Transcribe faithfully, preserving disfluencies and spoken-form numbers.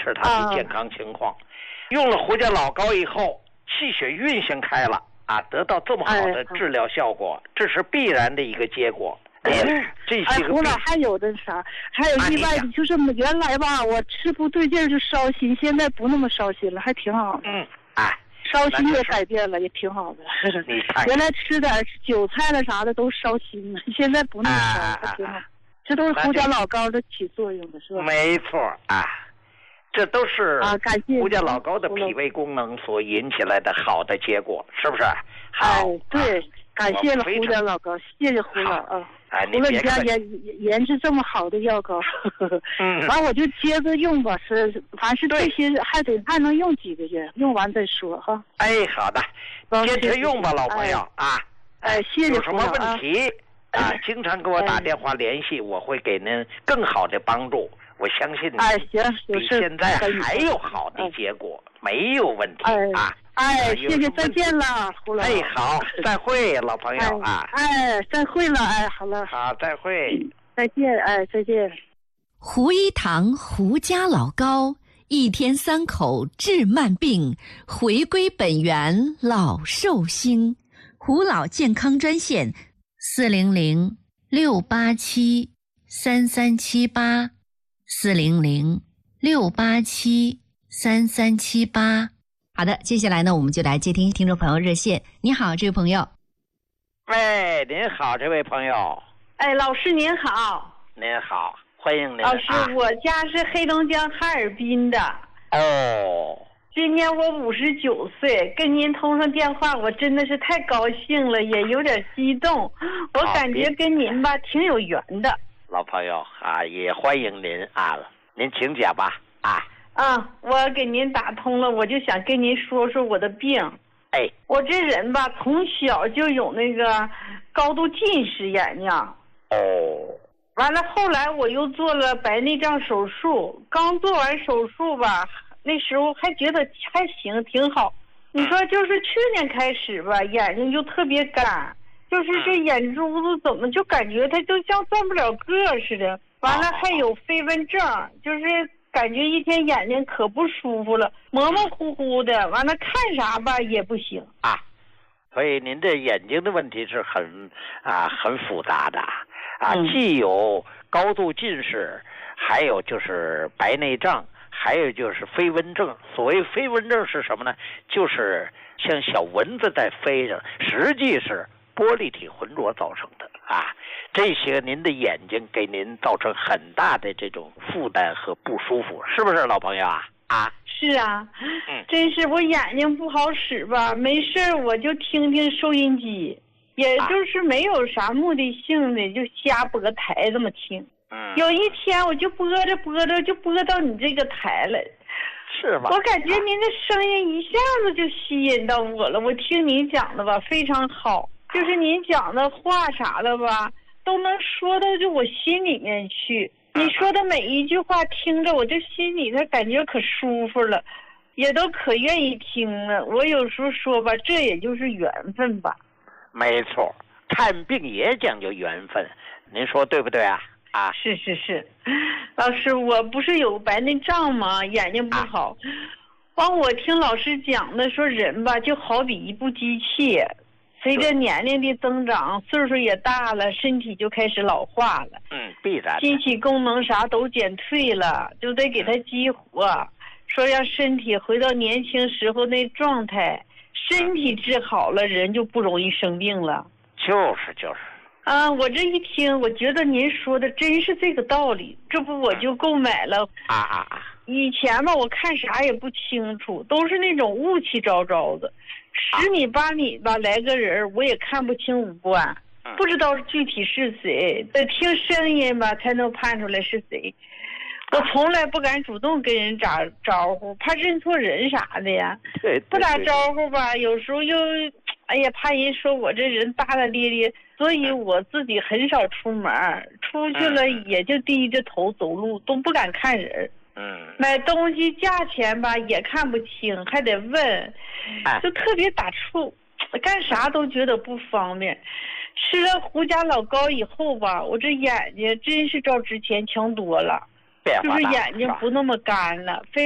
是他的健康情况。啊、用了胡家老膏以后，气血运行开了啊，得到这么好的治疗效果，哎、这是必然的一个结果。 哎，这些个胡老还有的啥，还有意外的，就是原来吧，我吃不对劲就烧心，现在不那么烧心了，还挺好的。 嗯，哎， 烧心也改变了，也挺好的。 你看， 原来吃点韭菜了啥的都烧心了，现在不那么烧，还、啊、挺好。这都是胡家老膏的起作用的，是吧？ 没错啊，这都是啊，感谢胡家老膏的脾胃功能所引起来的好的结果，是不是？好， 哎，对。啊感谢了胡家老膏，谢谢胡老啊！ 哎， 胡了你家研研制这么好的药膏，嗯，完我就接着用吧，是凡是这些还得还能用几个月，用完再说哈。 哎，好的，坚持用吧，老朋友啊！ 哎，谢谢有什么问题啊？经常给我打电话联系，我会给您更好的帮助。我相信， 哎，行， 比现在还有好的结果，没有问题啊。 哎，谢谢，再见了，胡老。 哎，好，再会，老朋友啊。 哎，再会了，哎，好了。 好，再会。 再见，哎，再见。 胡一堂胡家老膏，一天三口治慢病，回归本源老寿星。胡老健康专线：四零零六八七三三七八，四零零六八七三三七八。好的，接下来呢，我们就来接听听众朋友热线。你好，这位朋友。 喂，您好，这位朋友。 哎，老师您好。 您好，欢迎您。 老师，啊、我家是黑龙江哈尔滨的。 哦。 今年我五十九岁，跟您通上电话，我真的是太高兴了，也有点激动。我感觉跟您吧挺有缘的。 老朋友啊，也欢迎您啊，您请讲吧啊。 啊，我给您打通了，我就想跟您说说我的病。 哎， 我这人吧，从小就有那个高度近视眼睛。 哦。 完了，后来我又做了白内障手术，刚做完手术吧，那时候还觉得还行，挺好。你说就是去年开始吧，眼睛就特别干，就是这眼珠子怎么就感觉它就像转不了个似的。完了还有飞蚊症，就是感觉一天眼睛可不舒服了，模模糊糊的，完了看啥吧也不行啊。所以您的眼睛的问题是很啊很复杂的啊， 嗯、 既有高度近视，还有就是白内障，还有就是飞蚊症。所谓飞蚊症是什么呢？就是像小蚊子在飞着，实际是玻璃体浑浊造成的啊。这些您的眼睛给您造成很大的这种负担和不舒服，是不是老朋友啊？啊， 是啊， 嗯， 真是我眼睛不好使吧，没事我就听听收音机，也就是没有啥目的性的，就瞎播台这么听。 嗯， 有一天我就播着播着就播到你这个台了， 是吧？ 我感觉您的声音一下子就吸引到我了，我听您讲的吧非常好，就是您讲的话啥的吧都能说到就我心里面去。你说的每一句话听着我这心里头感觉可舒服了，也都可愿意听了。我有时候说吧，这也就是缘分吧。 没错，看病也讲究缘分，您说对不对啊？啊， 是是是，老师，我不是有白内障吗？眼睛不好。完、啊，我听老师讲的说，人吧就好比一部机器，随着年龄的增长，岁数也大了，身体就开始老化了。 嗯，必然。 机器功能啥都减退了，就得给它激活，说让身体回到年轻时候那状态。身体治好了，人就不容易生病了。 就是就是。 啊，我这一听，我觉得您说的真是这个道理，这不我就购买了。 啊啊啊！ 以前吧，我看啥也不清楚，都是那种雾气昭昭的，十米八米吧来个人，我也看不清五官，不知道具体是谁，得听声音吧才能判出来是谁。我从来不敢主动跟人打招呼，怕认错人啥的呀。 对， 不打招呼吧，有时候又，哎呀，怕人说我这人大大咧咧，所以我自己很少出门，出去了也就低着头走路，都不敢看人。 嗯。买东西价钱吧也看不清，还得问，就特别打怵，干啥都觉得不方便。吃了胡家老膏以后吧，我这眼睛真是照之前强多了。就是眼睛不那么干了，非